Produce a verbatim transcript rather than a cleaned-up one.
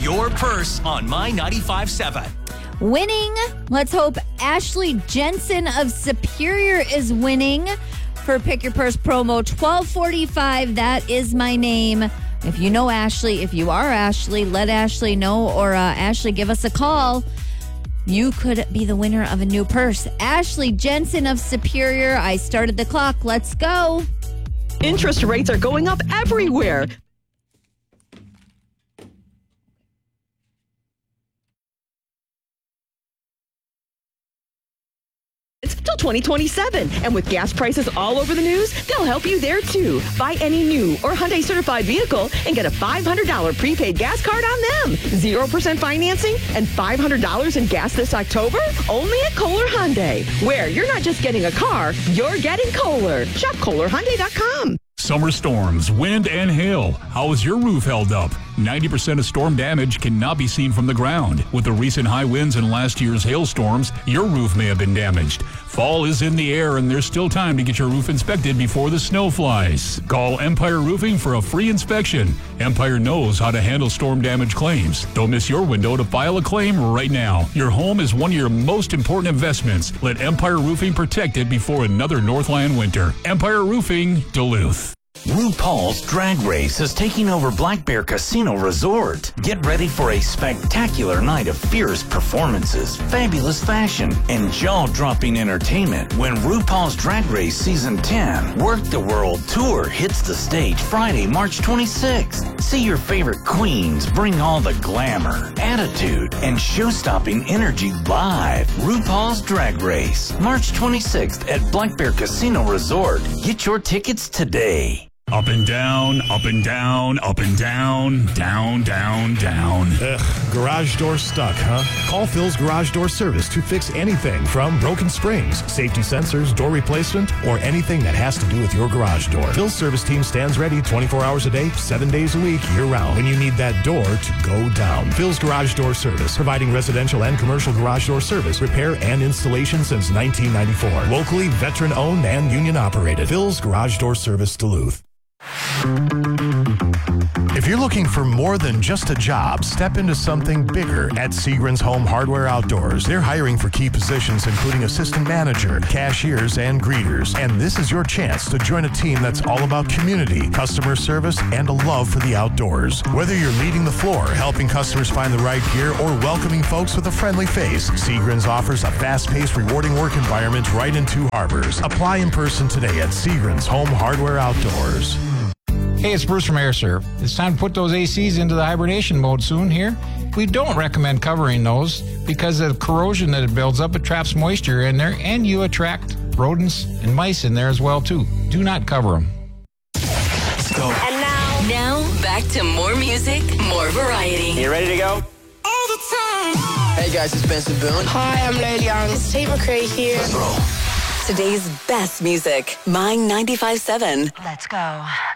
your purse on My ninety-five point seven. Winning. Let's hope Ashley Jensen of Superior is winning for Pick Your Purse promo twelve forty-five. That is my name. If you know Ashley, if you are Ashley, let Ashley know, or uh, Ashley, give us a call. You could be the winner of a new purse. Ashley Jensen of Superior. I started the clock. Let's go. Interest rates are going up everywhere. Till twenty twenty-seven. And with gas prices all over the news, they'll help you there too. Buy any new or Hyundai certified vehicle and get a five hundred dollars prepaid gas card on them. zero percent financing and five hundred dollars in gas this October? Only at Kohler Hyundai, where you're not just getting a car, you're getting Kohler. Shop Kohler Hyundai dot com. Summer storms, wind, and hail. How is your roof held up? ninety percent of storm damage cannot be seen from the ground. With the recent high winds and last year's hailstorms, your roof may have been damaged. Fall is in the air, and there's still time to get your roof inspected before the snow flies. Call Empire Roofing for a free inspection. Empire knows how to handle storm damage claims. Don't miss your window to file a claim right now. Your home is one of your most important investments. Let Empire Roofing protect it before another Northland winter. Empire Roofing, Duluth. RuPaul's Drag Race is taking over Black Bear Casino Resort. Get ready for a spectacular night of fierce performances, fabulous fashion, and jaw-dropping entertainment when RuPaul's Drag Race Season ten Work the World Tour hits the stage Friday, March twenty-sixth. See your favorite queens bring all the glamour, attitude, and show-stopping energy live. RuPaul's Drag Race, March twenty-sixth at Black Bear Casino Resort. Get your tickets today. Up and down, up and down, up and down, down, down, down. Ugh, garage door stuck, huh? Call Phil's Garage Door Service to fix anything from broken springs, safety sensors, door replacement, or anything that has to do with your garage door. Phil's service team stands ready twenty-four hours a day, seven days a week, year-round when you need that door to go down. Phil's Garage Door Service, providing residential and commercial garage door service, repair, and installation since nineteen ninety-four. Locally veteran-owned and union-operated. Phil's Garage Door Service, Duluth. If you're looking for more than just a job, step into something bigger at Seagren's Home Hardware Outdoors. They're hiring for key positions including assistant manager, cashiers, and greeters. And this is your chance to join a team that's all about community, customer service, and a love for the outdoors. Whether you're leading the floor, helping customers find the right gear, or welcoming folks with a friendly face, Seagren's offers a fast-paced, rewarding work environment right in Two Harbors. Apply in person today at Seagren's Home Hardware Outdoors. Hey, it's Bruce from AirServe. It's time to put those A Cs into the hibernation mode soon here. We don't recommend covering those because of the corrosion that it builds up. It traps moisture in there, and you attract rodents and mice in there as well, too. Do not cover them. Let's go. And now, now back to more music, more variety. You ready to go? All the time. Hey guys, it's Benson Boone. Hi, I'm Lil Young. It's Tate McRae here. Let's roll. Today's best music, My ninety-five point seven. Let's go.